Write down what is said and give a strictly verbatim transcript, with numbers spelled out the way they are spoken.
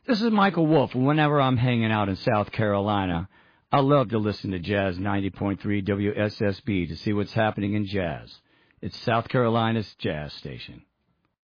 This is Michael Wolf, and whenever I'm hanging out in South Carolina, I love to listen to Jazz ninety point three W S S B to see what's happening in jazz. It's South Carolina's jazz station.